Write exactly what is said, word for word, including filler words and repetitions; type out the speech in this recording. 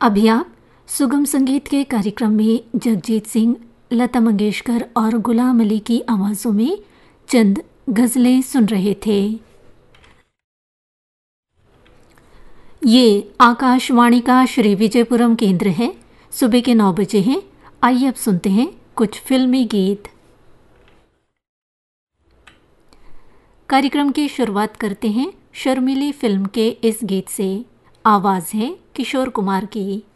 अभी आप सुगम संगीत के कार्यक्रम में जगजीत सिंह, लता मंगेशकर और गुलाम अली की आवाज़ों में चंद गज़लें सुन रहे थे। ये आकाशवाणी का श्री विजयपुरम केंद्र है। सुबह के नौ बजे हैं। आइए अब सुनते हैं कुछ फिल्मी गीत। कार्यक्रम की शुरुआत करते हैं शर्मिली फिल्म के इस गीत से। आवाज़ है किशोर कुमार की।